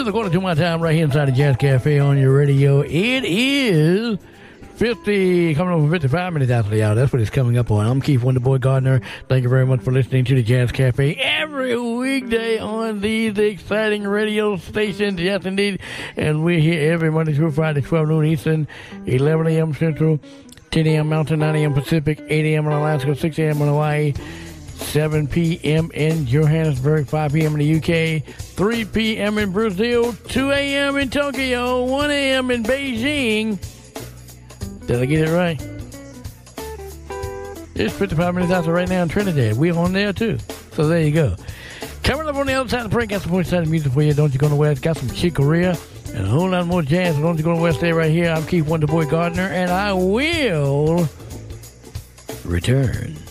to the quarter to my time right here inside the Jazz Cafe on your radio. It is 50, coming over 55 minutes after the hour. That's what it's coming up on. I'm Keith Wonderboy Gardner. Thank you very much for listening to the Jazz Cafe every weekday on these exciting radio stations. Yes, indeed. And we're here every Monday through Friday, 12 noon Eastern, 11 a.m. Central, 10 a.m. Mountain, 9 a.m. Pacific, 8 a.m. in Alaska, 6 a.m. in Hawaii, 7 p.m. in Johannesburg, 5 p.m. in the UK, 3 p.m. in Brazil, 2 a.m. in Tokyo, 1 a.m. in Beijing. Did I get it right? It's 55 minutes after right now in Trinidad. We're on there too. So there you go. Coming up on the other side of the break, got some more exciting music for you. Don't You Go Nowhere. Got some Chick Corea and a whole lot more jazz. So don't you go nowhere. Stay right here. I'm Keith Wonderboy Gardner, and I will return.